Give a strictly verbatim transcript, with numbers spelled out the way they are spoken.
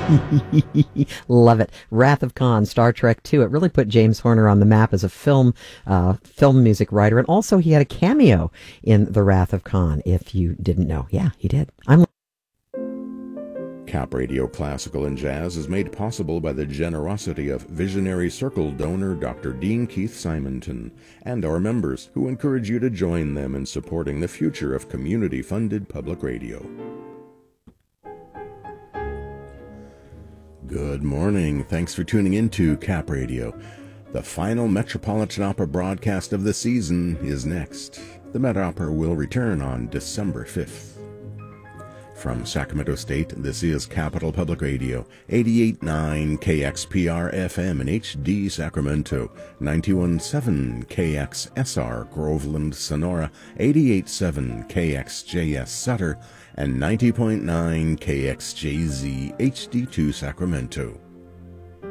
Love it. Wrath of Khan, Star Trek two. It really put James Horner on the map as a film uh, film music writer. And also he had a cameo in The Wrath of Khan, if you didn't know. Yeah, he did. I'm Cap Radio Classical and Jazz is made possible by the generosity of Visionary Circle donor Doctor Dean Keith Simonton and our members, who encourage you to join them in supporting the future of community-funded public radio. Good morning. Thanks for tuning in to Cap Radio. The final Metropolitan Opera broadcast of the season is next. The Met Opera will return on December fifth. From Sacramento State, this is Capital Public Radio, eighty-eight point nine K X P R F M in H D Sacramento, ninety-one point seven K X S R Groveland, Sonora, eighty-eight point seven K X J S Sutter, and ninety point nine K X J Z H D two Sacramento.